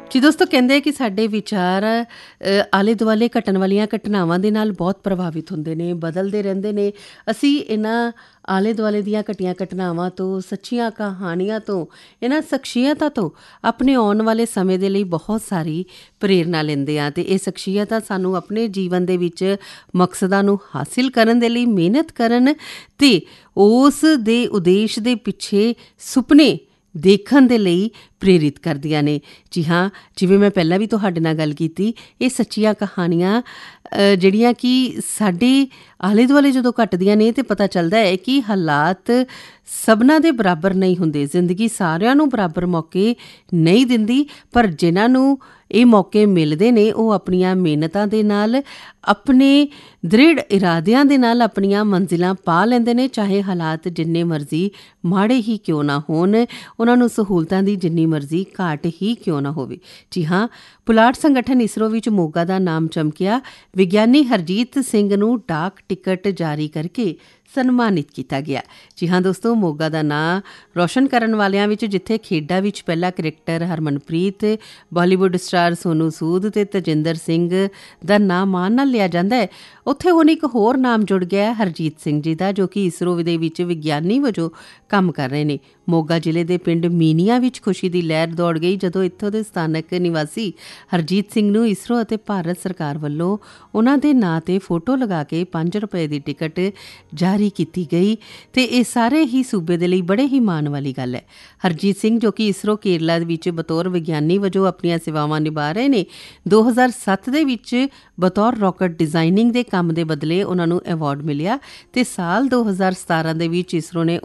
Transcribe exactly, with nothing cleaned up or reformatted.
ਜੀ ਦੋਸਤੋ, ਕਹਿੰਦੇ ਕਿ ਸਾਡੇ ਵਿਚਾਰ ਅ, ਆਲੇ ਦੁਆਲੇ ਘਟਣ ਵਾਲੀਆਂ ਘਟਨਾਵਾਂ ਦੇ ਨਾਲ ਬਹੁਤ ਪ੍ਰਭਾਵਿਤ ਹੁੰਦੇ ਨੇ, ਬਦਲਦੇ ਰਹਿੰਦੇ ਨੇ। ਅਸੀਂ ਇਹਨਾਂ ਆਲੇ ਦੁਆਲੇ ਦੀਆਂ ਘਟੀਆਂ ਘਟਨਾਵਾਂ ਤੋਂ, ਸੱਚੀਆਂ ਕਹਾਣੀਆਂ ਤੋਂ, ਇਹਨਾਂ ਸ਼ਖਸੀਅਤਾਂ ਤੋਂ ਆਪਣੇ ਆਉਣ ਵਾਲੇ ਸਮੇਂ ਦੇ ਲਈ ਬਹੁਤ ਸਾਰੀ ਪ੍ਰੇਰਨਾ ਲੈਂਦੇ ਹਾਂ। ਅਤੇ ਇਹ ਸ਼ਖਸੀਅਤਾਂ ਸਾਨੂੰ ਆਪਣੇ ਜੀਵਨ ਦੇ ਵਿੱਚ ਮਕਸਦਾਂ ਨੂੰ ਹਾਸਿਲ ਕਰਨ ਦੇ ਲਈ ਮਿਹਨਤ ਕਰਨ ਅਤੇ ਉਸ ਦੇ ਉਦੇਸ਼ ਦੇ ਪਿੱਛੇ ਸੁਪਨੇ ਦੇਖਣ ਦੇ ਲਈ ਪ੍ਰੇਰਿਤ ਕਰਦੀਆਂ ਨੇ। ਜੀ ਹਾਂ, ਜਿਵੇਂ ਮੈਂ ਪਹਿਲਾਂ ਵੀ ਤੁਹਾਡੇ ਨਾਲ ਗੱਲ ਕੀਤੀ, ਇਹ ਸੱਚੀਆਂ ਕਹਾਣੀਆਂ ਜਿਹੜੀਆਂ ਕਿ ਸਾਡੇ ਆਲੇ ਦੁਆਲੇ ਜਦੋਂ ਘਟਦੀਆਂ ਨੇ ਤਾਂ ਪਤਾ ਚੱਲਦਾ ਹੈ ਕਿ ਹਾਲਾਤ ਸਭਨਾਂ ਦੇ ਬਰਾਬਰ ਨਹੀਂ ਹੁੰਦੇ। ਜ਼ਿੰਦਗੀ ਸਾਰਿਆਂ ਨੂੰ ਬਰਾਬਰ ਮੌਕੇ ਨਹੀਂ ਦਿੰਦੀ, ਪਰ ਜਿਨ੍ਹਾਂ ਨੂੰ ਇਹ ਮੌਕੇ ਮਿਲਦੇ ਨੇ ਉਹ ਆਪਣੀਆਂ ਮਿਹਨਤਾਂ ਦੇ ਨਾਲ, ਆਪਣੇ ਦ੍ਰਿੜ ਇਰਾਦਿਆਂ ਦੇ ਨਾਲ ਆਪਣੀਆਂ ਮੰਜ਼ਿਲਾਂ ਪਾ ਲੈਂਦੇ ਨੇ। ਚਾਹੇ ਹਾਲਾਤ ਜਿੰਨੇ ਮਰਜ਼ੀ ਮਾੜੇ ਹੀ ਕਿਉਂ ਨਾ ਹੋਣ, ਉਹਨਾਂ ਨੂੰ ਸਹੂਲਤਾਂ ਦੀ ਜਿੰਨੀ ਮਰਜ਼ੀ ਘਾਟ ਹੀ ਕਿਉਂ ਨਾ ਹੋਵੇ। ਜੀ ਹਾਂ, ਪੁਲਾੜ ਸੰਗਠਨ ਇਸਰੋ ਵਿੱਚ ਮੋਗਾ ਦਾ ਨਾਮ ਚਮਕਿਆ। ਵਿਗਿਆਨੀ ਹਰਜੀਤ ਸਿੰਘ ਨੂੰ ਡਾਕ ਟਿਕਟ ਜਾਰੀ ਕਰਕੇ ਸਨਮਾਨਿਤ ਕੀਤਾ ਗਿਆ। ਜੀ ਹਾਂ ਦੋਸਤੋ, ਮੋਗਾ ਦਾ ਨਾਂ ਰੋਸ਼ਨ ਕਰਨ ਵਾਲਿਆਂ ਵਿੱਚ ਜਿੱਥੇ ਖੇਡਾਂ ਵਿੱਚ ਪਹਿਲਾ ਕ੍ਰਿਕਟਰ ਹਰਮਨਪ੍ਰੀਤ, ਬਾਲੀਵੁੱਡ ਸਟਾਰ ਸੋਨੂ ਸੂਦ ਅਤੇ ਤਜਿੰਦਰ ਸਿੰਘ ਦਾ ਨਾਂ ਮਾਣ ਨਾਲ ਲਿਆ ਜਾਂਦਾ ਹੈ, ਉੱਥੇ ਹੁਣ ਇੱਕ ਹੋਰ ਨਾਮ ਜੁੜ ਗਿਆ ਹਰਜੀਤ ਸਿੰਘ ਜੀ ਦਾ, ਜੋ ਕਿ ਇਸਰੋ ਦੇ ਵਿੱਚ ਵਿਗਿਆਨੀ ਵਜੋਂ ਕੰਮ ਕਰ ਰਹੇ ਨੇ। ਮੋਗਾ ਜ਼ਿਲ੍ਹੇ ਦੇ ਪਿੰਡ ਮੀਨੀਆਂ ਵਿੱਚ ਖੁਸ਼ੀ ਦੀ ਲਹਿਰ ਦੌੜ ਗਈ ਜਦੋਂ ਇੱਥੋਂ ਦੇ ਸਥਾਨਕ ਨਿਵਾਸੀ ਹਰਜੀਤ ਸਿੰਘ ਨੂੰ ਇਸਰੋ ਅਤੇ ਭਾਰਤ ਸਰਕਾਰ ਵੱਲੋਂ ਉਹਨਾਂ ਦੇ ਨਾਂ 'ਤੇ ਫੋਟੋ ਲਗਾ ਕੇ ਪੰਜ ਰੁਪਏ ਦੀ ਟਿਕਟ ਜਾਰੀ ਕੀਤੀ ਗਈ। ਅਤੇ ਇਹ ਸਾਰੇ ਹੀ ਸੂਬੇ ਦੇ ਲਈ ਬੜੇ ਹੀ ਮਾਣ ਵਾਲੀ ਗੱਲ ਹੈ। ਹਰਜੀਤ ਸਿੰਘ, ਜੋ ਕਿ ਇਸਰੋ ਕੇਰਲਾ ਵਿੱਚ ਬਤੌਰ ਵਿਗਿਆਨੀ ਵਜੋਂ ਆਪਣੀਆਂ ਸੇਵਾਵਾਂ ਨਿਭਾ ਰਹੇ ਨੇ, ਦੋ ਹਜ਼ਾਰ ਸੱਤ ਦੇ ਵਿੱਚ ਬਤੌਰ ਰਾਕਟ ਡਿਜ਼ਾਈਨਿੰਗ ਦੇ ਕੰਮ ਦੇ ਬਦਲੇ ਉਹਨਾਂ ਨੂੰ ਐਵਾਰਡ ਮਿਲਿਆ ਅਤੇ ਸਾਲ ਦੋ ਹਜ਼ਾਰ ਸਤਾਰਾਂ ਦੇ ਵਿੱਚ ਇਸਰੋ ਨੇ